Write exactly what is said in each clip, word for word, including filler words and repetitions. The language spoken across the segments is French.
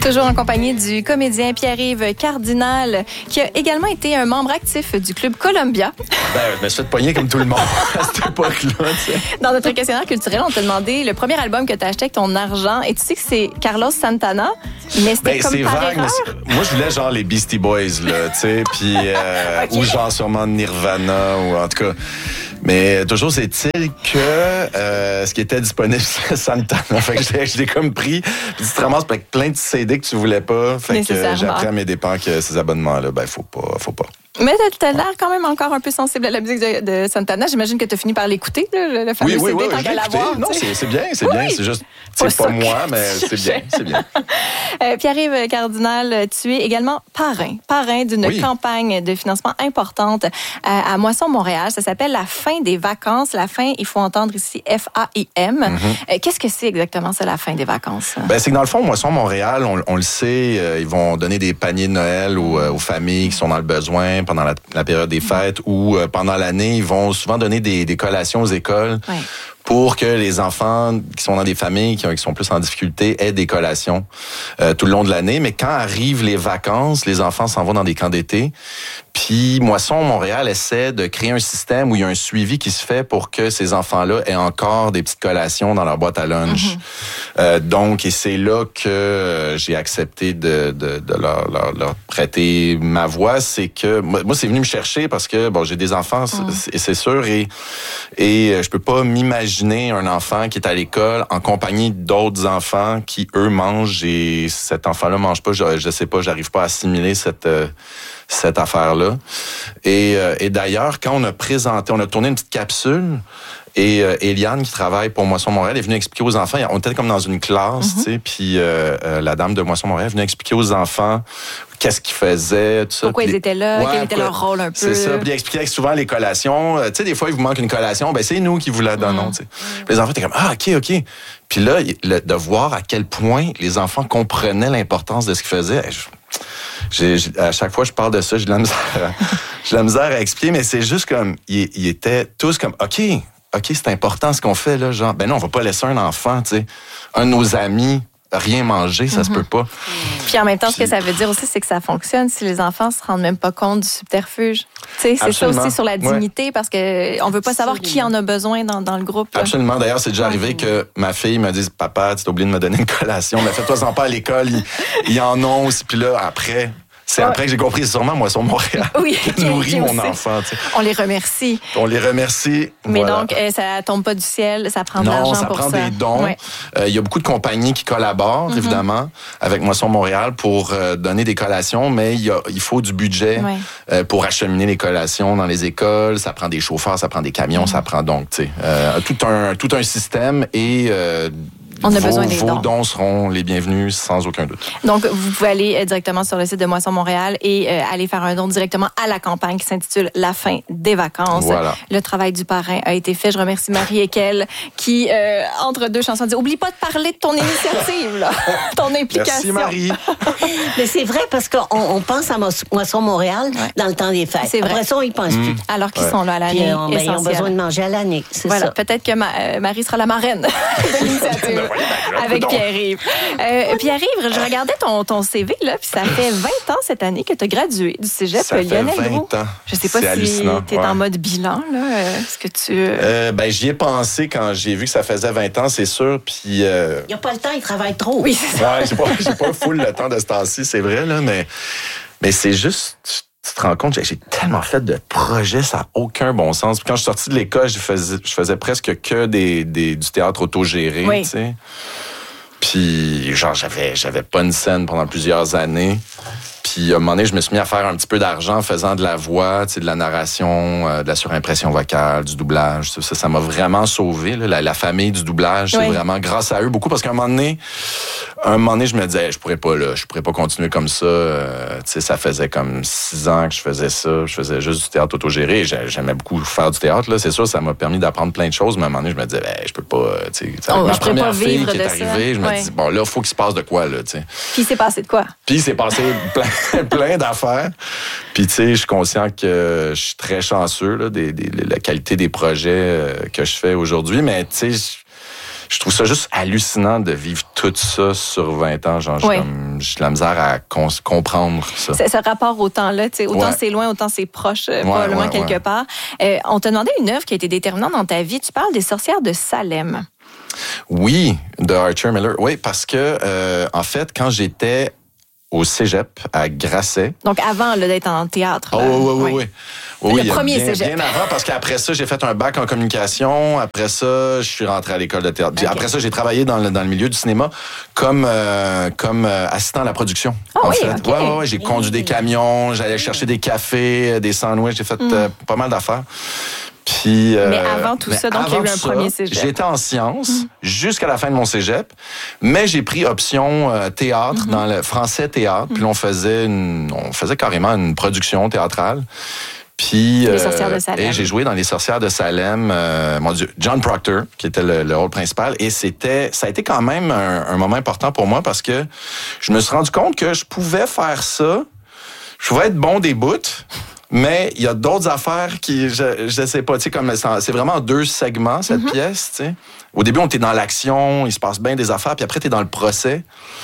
Toujours en compagnie du comédien Pierre-Yves Cardinal, qui a également été un membre actif du Club Columbia. Ben, je me suis fait pogner comme tout le monde à cette époque-là. T'sais. Dans notre questionnaire culturel, on t'a demandé le premier album que tu as acheté avec ton argent. Et tu sais que c'est Carlos Santana, mais c'était ben, comme c'est par vague, erreur. mais moi, je voulais genre les Beastie Boys, là, tu sais, puis euh, okay. ou genre sûrement Nirvana, ou en tout cas. Mais toujours est-il que euh, ce qui était disponible, c'est Santana. Fait que je l'ai, je l'ai comme pris. Puis tu te ramasses avec plein de C D que tu voulais pas. Fait que euh, j'ai appris à mes dépens que ces abonnements-là, ben, faut pas, faut pas. Mais tu as l'air quand même encore un peu sensible à la musique de, de Santana. J'imagine que tu as fini par l'écouter, le, le fameux oui, oui, C D, oui, tant oui, qu'à l'avoir. Non, c'est, c'est bien, c'est oui. bien. C'est juste, c'est pas, pas moi, mais c'est bien, c'est bien. euh, Pierre-Yves Cardinal, tu es également parrain, parrain d'une oui. campagne de financement importante à, à Moisson-Montréal. Ça s'appelle la fin des vacances. La fin, il faut entendre ici F A I M. Mm-hmm. Euh, qu'est-ce que c'est exactement, ça, la fin des vacances? Ben, c'est que dans le fond, Moisson-Montréal, on, on le sait, euh, ils vont donner des paniers de Noël aux, euh, aux familles qui sont dans le besoin pendant la, la période des fêtes ou euh, pendant l'année, ils vont souvent donner des, des collations aux écoles oui. pour que les enfants qui sont dans des familles qui, qui sont plus en difficulté aient des collations euh, tout le long de l'année. Mais quand arrivent les vacances, les enfants s'en vont dans des camps d'été. Puis Moisson Montréal essaie de créer un système où il y a un suivi qui se fait pour que ces enfants-là aient encore des petites collations dans leur boîte à lunch. Mm-hmm. Euh, donc, et c'est là que euh, j'ai accepté de, de, de leur, leur, leur prêter ma voix. C'est que moi, c'est venu me chercher parce que bon, j'ai des enfants, mm. c'est, c'est sûr, et et je peux pas m'imaginer un enfant qui est à l'école en compagnie d'autres enfants qui eux mangent et cet enfant-là mange pas. Je, je sais pas, j'arrive pas à assimiler cette euh, cette affaire-là. Et, euh, et d'ailleurs, quand on a présenté, on a tourné une petite capsule, et euh, Eliane, qui travaille pour Moisson Montréal, est venue expliquer aux enfants, on était comme dans une classe, mm-hmm. tu sais, puis euh, euh, la dame de Moisson Montréal est venue expliquer aux enfants qu'est-ce qu'ils faisaient, tout ça. Pourquoi puis ils étaient là, ouais, quel était leur rôle un peu. C'est ça, puis ils expliquaient souvent les collations. Tu sais, des fois, il vous manque une collation, ben c'est nous qui vous la donnons, mm. tu sais. Puis les enfants étaient comme, ah, OK, OK. Puis là, le, de voir à quel point les enfants comprenaient l'importance de ce qu'ils faisaient, je, J'ai, j'ai, à chaque fois que je parle de ça, j'ai de la misère à, j'ai de la misère à expliquer, mais c'est juste comme, ils, ils étaient tous comme, OK, OK, c'est important ce qu'on fait, là, genre, ben non, on va pas laisser un enfant, tu sais, un de nos amis, rien manger, ça mm-hmm. se peut pas. Puis en même temps, Puis... ce que ça veut dire aussi, c'est que ça fonctionne si les enfants se rendent même pas compte du subterfuge. Tu sais, c'est Absolument. Ça aussi sur la dignité, ouais. parce que on veut pas savoir qui en a besoin dans, dans le groupe. Là. Absolument. D'ailleurs, c'est déjà arrivé que ma fille me dise, papa, tu t'as oublié de me donner une collation, mais fais-toi-en pas à l'école, ils, ils en ont aussi. Puis là, après... C'est ouais. après que j'ai compris, c'est sûrement Moisson Montréal oui, qui nourrit mon enfant. Tu sais. On les remercie. On les remercie. Mais voilà. donc, euh, ça tombe pas du ciel, ça prend de non, l'argent ça pour ça. Non, ça prend des dons. Il ouais. euh, y a beaucoup de compagnies qui collaborent, mm-hmm. évidemment, avec Moisson Montréal pour euh, donner des collations, mais il, y a, il faut du budget ouais. euh, pour acheminer les collations dans les écoles. Ça prend des chauffeurs, ça prend des camions, mm-hmm. ça prend donc, tu sais, euh, tout un tout un système et... Euh, On a vos, besoin des vos dons. dons seront les bienvenus sans aucun doute. Donc, vous pouvez aller directement sur le site de Moisson Montréal et euh, aller faire un don directement à la campagne qui s'intitule La fin des vacances. Voilà. Le travail du parrain a été fait. Je remercie Marie Ekel qui, euh, entre deux chansons, dit « Oublie pas de parler de ton initiative, là, ton implication. » Merci Marie. Mais c'est vrai parce qu'on on pense à Moisson Montréal ouais. dans le temps des fêtes. C'est vrai. Après ça, on y pense mmh. plus. Alors qu'ils ouais. sont là à l'année. Puis, on, ben, ils ont besoin de manger à l'année. C'est voilà. ça. Peut-être que ma, euh, Marie sera la marraine de l'initiative. Avec Pierre-Yves. Euh, Pierre-Yves, je regardais ton, ton C V, là, puis ça fait vingt ans cette année que tu as gradué du cégep ça Lionel fait vingt Groulx. Ans. Je sais pas c'est si tu es ouais. en mode bilan, là. Est-ce que tu... Euh, ben, j'y ai pensé quand j'ai vu que ça faisait vingt ans, c'est sûr, puis... Euh... Il n'y a pas le temps, il travaille trop. Oui, c'est ça. Ouais, j'ai pas, j'ai pas full le temps de ce temps-ci, c'est vrai, là, mais, mais c'est juste... Tu te rends compte, j'ai, j'ai tellement fait de projets, ça n'a aucun bon sens. Puis quand je suis sorti de l'école, je faisais, je faisais presque que des, des, du théâtre autogéré, oui. tu sais. Puis, genre, j'avais, j'avais pas une scène pendant plusieurs années. Puis, à un moment donné, je me suis mis à faire un petit peu d'argent en faisant de la voix, tu sais, de la narration, euh, de la surimpression vocale, du doublage. Ça, ça m'a vraiment sauvé. Là. La, la famille du doublage, oui. c'est vraiment grâce à eux beaucoup. Parce qu'à un moment donné, un moment donné, je me disais, je pourrais pas, là, je pourrais pas continuer comme ça. Euh, tu sais, ça faisait comme six ans que je faisais ça. Je faisais juste du théâtre autogéré. J'aimais beaucoup faire du théâtre. Là. C'est sûr, ça m'a permis d'apprendre plein de choses. Mais à un moment donné, je me disais, ben, je peux pas, tu sais, oh, ma je première pas fille qui est ça. arrivée, je me ouais. dis, bon, là, il faut qu'il se passe de quoi, là, tu sais. Puis il s'est passé de quoi? Puis il s'est passé plein, plein d'affaires. Puis, tu sais, je suis conscient que je suis très chanceux, là, des, des, la qualité des projets que je fais aujourd'hui. Mais, tu sais, je trouve ça juste hallucinant de vivre tout ça sur vingt ans. Genre, oui. comme, j'ai de la misère à con- comprendre ça. C'est ce rapport au temps-là, tu sais, autant ouais. c'est loin, autant c'est proche, ouais, probablement ouais, quelque ouais. part. Euh, on t'a demandé une œuvre qui a été déterminante dans ta vie. Tu parles des sorcières de Salem. Oui, de Arthur Miller. Oui, parce que, euh, en fait, quand j'étais au cégep à Grasset. Donc, avant là, d'être en théâtre. Oh, oui, oui, oui. oui. Oui, le premier bien, cégep. Bien avant, parce qu'après ça, j'ai fait un bac en communication. Après ça, je suis rentré à l'école de théâtre. Okay. Après ça, j'ai travaillé dans le, dans le milieu du cinéma comme, euh, comme euh, assistant à la production. Oh, en oui, fait. okay. ouais, ouais, ouais, j'ai conduit des camions, j'allais chercher des cafés, des sandwichs, j'ai fait mm. euh, pas mal d'affaires. Puis, euh, mais avant tout ça, donc il y a eu un ça, premier cégep. J'étais en sciences mm. jusqu'à la fin de mon cégep, mais j'ai pris option euh, théâtre mm-hmm. dans le français théâtre. Mm. Puis là, on faisait, une, on faisait carrément une production théâtrale. Puis, les Sorcières de Salem. Et j'ai joué dans Les Sorcières de Salem, euh, mon Dieu, John Proctor, qui était le, le rôle principal. Et c'était, ça a été quand même un, un moment important pour moi parce que je me suis rendu compte que je pouvais faire ça. Je pouvais être bon des bouts. Mais il y a d'autres affaires qui, je, je sais pas, tu sais, comme c'est vraiment deux segments, cette mm-hmm. pièce, tu sais. Au début, on était dans l'action, il se passe bien des affaires, puis après, t'es dans le procès.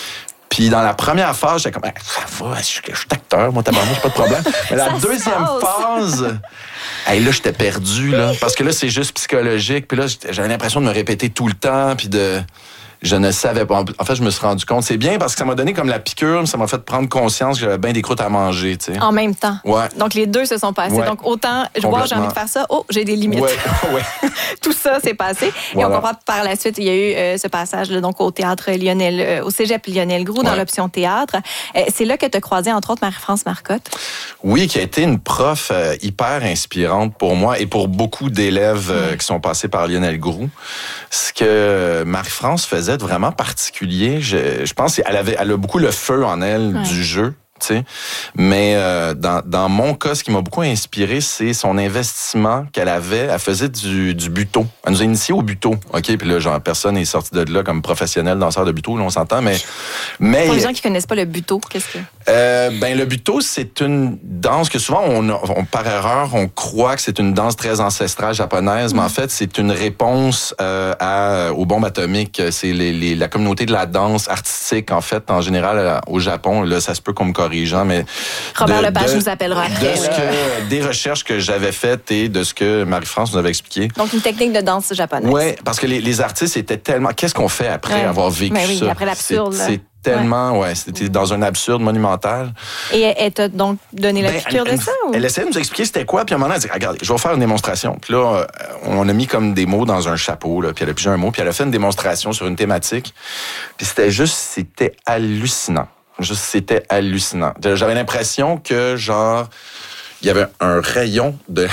Puis dans la première phase, j'étais comme, ça va, je suis acteur, moi, tabarnak, j'ai pas de problème. Mais la deuxième phase, hey, là, j'étais perdu, là, parce que là, c'est juste psychologique. Puis là, j'avais l'impression de me répéter tout le temps, puis de... Je ne savais pas. En fait, je me suis rendu compte. C'est bien parce que ça m'a donné comme la piqûre, ça m'a fait prendre conscience que j'avais bien des croûtes à manger, tu sais. En même temps. Ouais. Donc, les deux se sont passés. Ouais. Donc, autant, je vois, j'ai envie de faire ça. Oh, j'ai des limites. Ouais. Ouais. Tout ça s'est passé. Voilà. Et on comprend par la suite, il y a eu euh, ce passage là, donc, au théâtre Lionel, euh, au cégep Lionel Groulx, dans ouais. l'option théâtre. Euh, c'est là que tu as croisé, entre autres, Marie-France Marcotte. Oui, qui a été une prof euh, hyper inspirante pour moi et pour beaucoup d'élèves euh, mmh. qui sont passés par Lionel Groulx. Ce que Marie-France faisait de vraiment particulier, je, je pense qu'elle avait, elle a beaucoup le feu en elle ouais. du jeu. Tu sais. Mais euh, dans, dans mon cas, ce qui m'a beaucoup inspiré, c'est son investissement qu'elle avait. Elle faisait du, du buto. Elle nous a initiés au buto. OK? Puis là, genre, personne n'est sorti de là comme professionnel danseur de buto, là, on s'entend. Mais, mais, pour les gens qui connaissent pas le buto, qu'est-ce que... Euh, ben, le buto, c'est une danse que souvent, on, on, par erreur, on croit que c'est une danse très ancestrale japonaise, mmh. mais en fait, c'est une réponse euh, à, aux bombes atomiques. C'est les, les, la communauté de la danse artistique, en fait, en général, au Japon. Là, ça se peut qu'on me corrigeant, mais Robert de, Lepage de, nous appellera. De ce que, des recherches que j'avais faites et de ce que Marie-France nous avait expliqué. Donc, une technique de danse japonaise. Oui, parce que les, les artistes étaient tellement... Qu'est-ce qu'on fait après ouais. avoir vécu ben oui, ça? Après l'absurde. C'est, c'est tellement... Ouais, ouais c'était dans un absurde monumental. Et elle t'a donc donné la ben, piqûre elle, de ça? Ou? Elle essayait de nous expliquer c'était quoi, puis à un moment, elle dit, regarde, je vais faire une démonstration. Puis là, on a mis comme des mots dans un chapeau, là, puis elle a pigé un mot, puis elle a fait une démonstration sur une thématique. Puis c'était juste... C'était hallucinant. Juste, c'était hallucinant. J'avais l'impression que, genre, il y avait un rayon de...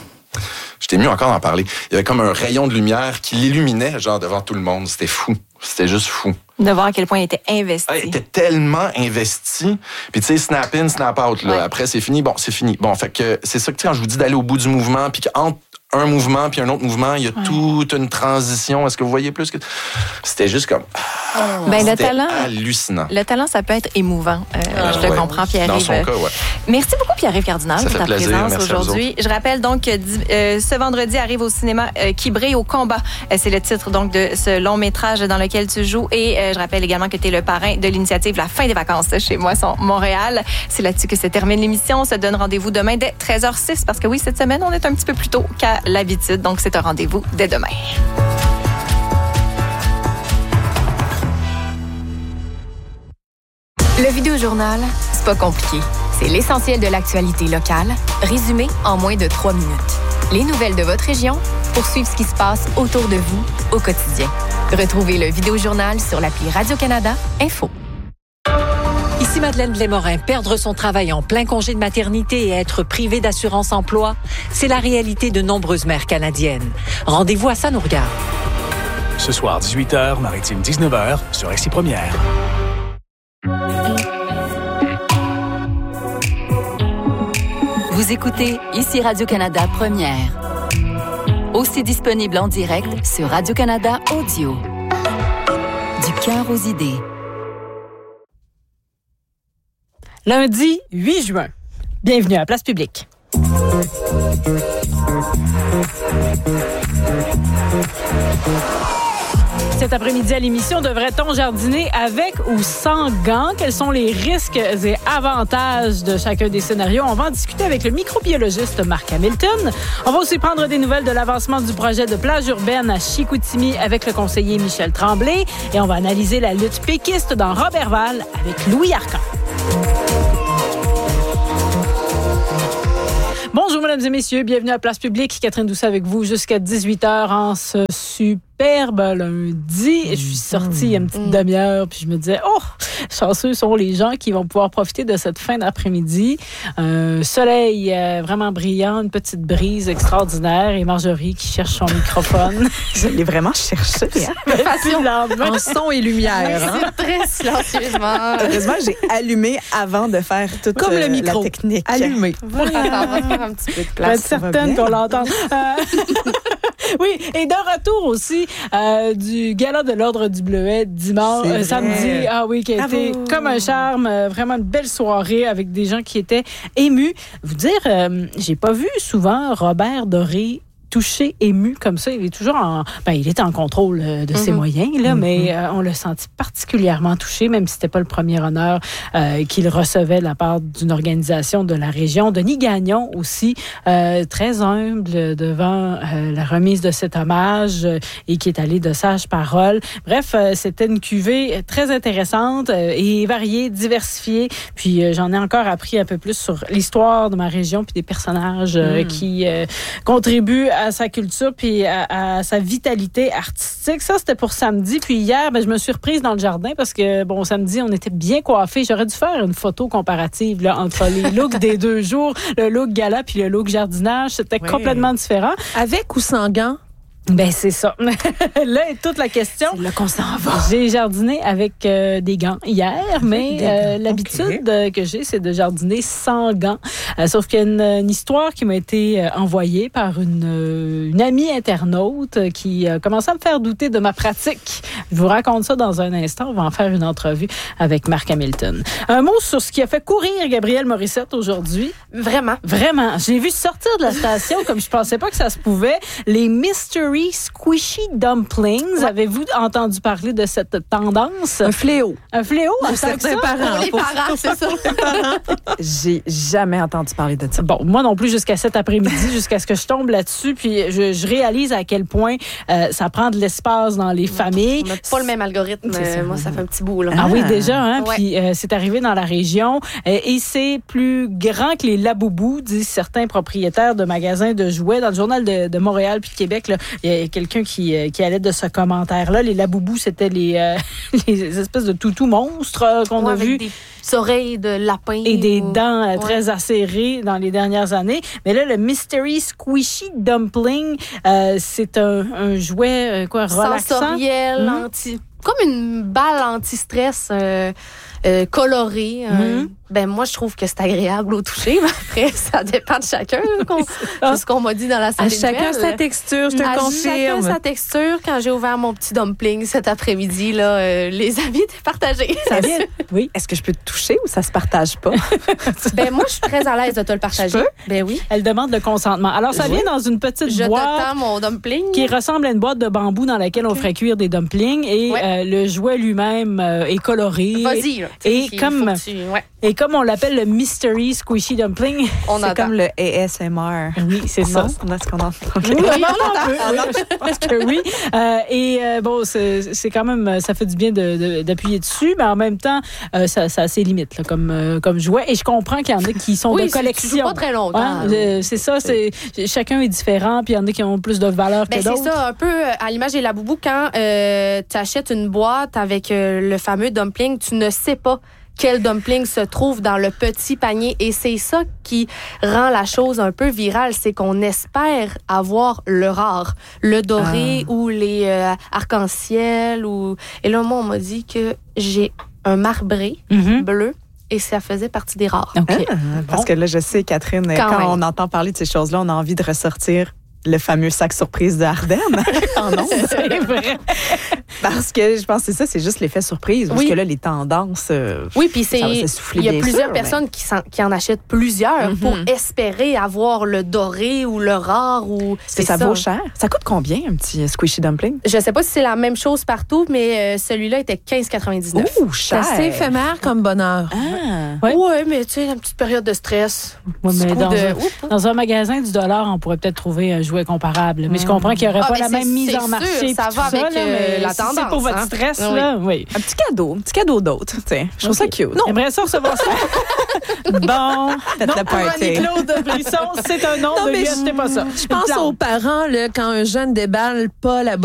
J'étais mieux encore d'en parler. Il y avait comme un rayon de lumière qui l'illuminait, genre, devant tout le monde. C'était fou. C'était juste fou. De voir à quel point il était investi. Ah, il était tellement investi. Puis, tu sais, snap in, snap out, là. Ouais. Après, c'est fini. Bon, c'est fini. Bon, fait que c'est ça que, tu sais, quand je vous dis d'aller au bout du mouvement, puis qu'entre un mouvement puis un autre mouvement, il y a ouais. toute une transition. Est-ce que vous voyez plus que... C'était juste comme... Oh, ben, c'était le talent, hallucinant. Le talent, ça peut être émouvant. Euh, ah, je te ouais. comprends, Pierre-Yves. Dans son cas, ouais. Merci beaucoup, Pierre-Yves Cardinal, ça pour ta plaisir. présence Merci aujourd'hui. Je rappelle donc que euh, ce vendredi arrive au cinéma euh, Qui brille au combat. Euh, c'est le titre donc de ce long métrage dans lequel tu joues. Et euh, je rappelle également que tu es le parrain de l'initiative La fin des vacances chez moi, son Montréal. C'est là-dessus que se termine l'émission. On se donne rendez-vous demain dès treize heures six parce que oui, cette semaine, on est un petit peu plus tôt qu'à l'habitude. Donc, c'est un rendez-vous dès demain. Le Vidéojournal, c'est pas compliqué. C'est l'essentiel de l'actualité locale, résumé en moins de trois minutes. Les nouvelles de votre région pour suivre ce qui se passe autour de vous au quotidien. Retrouvez le Vidéojournal sur l'appli Radio-Canada Info. Ici Madeleine Blais-Morin. Perdre son travail en plein congé de maternité et être privé d'assurance-emploi, c'est la réalité de nombreuses mères canadiennes. Rendez-vous à Ça nous regarde. Ce soir, dix-huit heures, Maritime dix-neuf heures, sur R C Première. Vous écoutez ici Radio-Canada Première. Aussi disponible en direct sur Radio-Canada Audio. Du cœur aux idées. Lundi huit juin. Bienvenue à Place Publique. Cet après-midi à l'émission, devrait-on jardiner avec ou sans gants? Quels sont les risques et avantages de chacun des scénarios? On va en discuter avec le microbiologiste Marc Hamilton. On va aussi prendre des nouvelles de l'avancement du projet de plage urbaine à Chicoutimi avec le conseiller Michel Tremblay. Et on va analyser la lutte péquiste dans Robertval avec Louis Arcan. Bonjour, mesdames et messieurs. Bienvenue à Place Publique. Catherine Doucet avec vous jusqu'à dix-huit heures en ce superbe lundi. Je suis sortie il y a une petite demi-heure puis je me disais, oh, chanceux sont les gens qui vont pouvoir profiter de cette fin d'après-midi. Un soleil euh, vraiment brillant, une petite brise extraordinaire et Marjorie qui cherche son microphone. Je l'ai vraiment cherché. Hein? En son et lumière. Hein? C'est très silencieusement. Heureusement, j'ai allumé avant de faire toute Comme le micro. La technique. Allumé. Voilà. On va faire un petit peu de place. Pour être certaine qu'on l'entend. Euh, oui, et de retour aussi euh, du gala de l'Ordre du Bleuet dimanche, euh, samedi. Ah oui, qui a Bravo. été comme un charme. Euh, vraiment une belle soirée avec des gens qui étaient émus. Vous dire, euh, j'ai pas vu souvent Robert Doré touché, ému comme ça. Il est toujours en... Ben, il était en contrôle de mm-hmm. ses moyens, là, mm-hmm. mais euh, on l'a senti particulièrement touché, même si c'était pas le premier honneur euh, qu'il recevait de la part d'une organisation de la région. Denis Gagnon aussi, euh, très humble devant euh, la remise de cet hommage euh, et qui est allé de sages paroles. Bref, euh, c'était une cuvée très intéressante euh, et variée, diversifiée. Puis euh, j'en ai encore appris un peu plus sur l'histoire de ma région puis des personnages euh, mm. qui euh, contribuent à à sa culture puis à, à sa vitalité artistique. Ça, c'était pour samedi. Puis hier, ben, je me suis reprise dans le jardin parce que, bon, samedi, on était bien coiffés. J'aurais dû faire une photo comparative là, entre les looks des deux jours, le look gala puis le look jardinage. C'était oui. complètement différent. Avec ou sans gants? Ben c'est ça. Là est toute la question. C'est là qu'on s'en va. J'ai jardiné avec euh, des gants hier, mais euh, l'habitude okay. que j'ai, c'est de jardiner sans gants. Euh, sauf qu'il y a une, une histoire qui m'a été euh, envoyée par une, euh, une amie internaute euh, qui a commencé à me faire douter de ma pratique. Je vous raconte ça dans un instant. On va en faire une entrevue avec Marc Hamilton. Un mot sur ce qui a fait courir Gabrielle Morissette aujourd'hui. Vraiment. Vraiment. J'ai vu sortir de la station comme je pensais pas que ça se pouvait. Les Mystery Squishy Dumplings. Ouais. Avez-vous entendu parler de cette tendance? Un fléau. Un fléau? Pour certains parents. Pour les parents, c'est ça. J'ai jamais entendu parler de ça. Bon, moi non plus jusqu'à cet après-midi, jusqu'à ce que je tombe là-dessus, puis je, je réalise à quel point euh, ça prend de l'espace dans les familles. On n'a pas le même algorithme. Euh, moi, ça fait un petit bout. Là. Ah, ah oui, déjà. Hein? Ouais. Puis euh, c'est arrivé dans la région euh, et c'est plus grand que les Laboubous, disent certains propriétaires de magasins de jouets. Dans le journal de, de Montréal puis de Québec, là, il y a quelqu'un qui, euh, qui allait de ce commentaire-là. Les Laboubous, c'était les, euh, les espèces de toutous monstres euh, qu'on ouais, a vus. Des oreilles de lapin. Et des ou... dents euh, ouais. très acérées dans les dernières années. Mais là, le Mystery Squishy Dumpling, euh, c'est un, un jouet euh, quoi, relaxant. Sensoriel, mmh. anti... comme une balle anti-stress euh, euh, colorée. Euh, mmh. Ben moi, je trouve que c'est agréable au toucher. Mais après, ça dépend de chacun. C'est ce qu'on m'a dit dans la salle. À chacun sa texture, je te à confirme. Chacun sa texture. Quand j'ai ouvert mon petit dumpling cet après-midi, là, euh, les avis étaient partagés. Ça vient. Oui. Est-ce que je peux te toucher ou ça se partage pas? Ben moi, je suis très à l'aise de te le partager. Ben oui. Elle demande le consentement. Alors, ça oui. vient dans une petite je boîte. Je te tends mon dumpling. Qui ressemble à une boîte de bambou dans laquelle okay. on ferait cuire des dumplings. Et ouais. euh, le jouet lui-même euh, est coloré. Vas-y. Là, et comme, tu... ouais. et comme on l'appelle le Mystery Squishy Dumpling. On c'est entend. Comme le A S M R. Oui, c'est ça. Est-ce qu'on entend? Oui, oui, on entend. Oui, je pense que oui. Euh, et euh, bon, c'est, c'est quand même, ça fait du bien de, de, d'appuyer dessus, mais en même temps, euh, ça, ça a ses limites là, comme, euh, comme jouet. Et je comprends qu'il y en a qui sont oui, de collection. Oui, pas très longtemps. Hein? Euh, c'est ça, c'est, chacun est différent, puis il y en a qui ont plus de valeur ben, que d'autres. C'est ça, un peu à l'image des Laboubous, quand euh, tu achètes une boîte avec euh, le fameux dumpling, tu ne sais pas quel dumpling se trouve dans le petit panier. Et c'est ça qui rend la chose un peu virale, c'est qu'on espère avoir le rare, le doré ah. ou les euh, arc-en-ciel. Ou... Et là, moi, on m'a dit que j'ai un marbré mm-hmm. bleu. Et ça faisait partie des rares. Okay. Ah, parce bon. que là, je sais, Catherine, quand, quand on entend parler de ces choses-là, on a envie de ressortir le fameux sac surprise de Ardenne en ondes. C'est vrai. Parce que je pense que c'est ça, c'est juste l'effet surprise. Parce Oui. que là, les tendances. euh, Oui, puis c'est ça va s'essouffler, il y a bien plusieurs sûr, personnes mais- qui, s'en- qui en achètent plusieurs Mhm. pour espérer avoir le doré ou le rare ou Est-ce que ça, vaut cher? Ça coûte combien, un petit squishy dumpling? Je sais pas si c'est la même chose partout, mais euh, celui-là était quinze quatre-vingt-dix-neuf. Ouh, C'est cher! assez éphémère comme bonheur. Ah! Ouais. Ouais, mais tu sais, une petite période de stress. Ouais, mais Petit coup dans, de- un, Oups. dans un magasin du dollar, on pourrait peut-être trouver un jouet comparable. Mais je comprends qu'il n'y aurait Ah, pas mais la c'est- même mise c'est en marché. sûr, puis ça tout va avec, là, mais euh, la si c'est tendance, pour votre hein. stress, Oui. là, oui. Un petit cadeau, un petit cadeau d'autre. tu sais. Je trouve ça cute. Non. J'aimerais ça recevoir ça. Bon. Faites Non, le pour party. Annie-Claude Brisson, c'est un nom Non, de mais lui, achetez pas ça. Je pense Plante. aux parents, là, quand un jeune déballe pas la